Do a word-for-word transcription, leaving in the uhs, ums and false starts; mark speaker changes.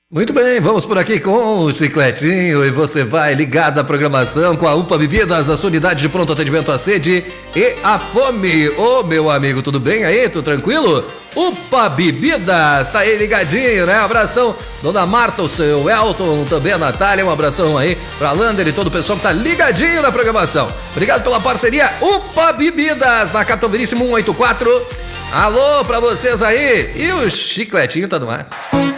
Speaker 1: Muito bem, vamos por aqui com o Chicletinho e você vai ligado à programação com a UPA Bebidas, a sua unidade de pronto atendimento à sede e à fome. Ô meu amigo, tudo bem aí? Tudo tranquilo? UPA Bebidas, tá aí ligadinho, né? Um abração, dona Marta, o seu Elton, também a Natália, um abração aí pra Lander e todo o pessoal que tá ligadinho na programação. Obrigado pela parceria, UPA Bebidas, na Capitão Veríssimo cento e oitenta e quatro. Alô pra vocês aí, e o Chicletinho tá no ar.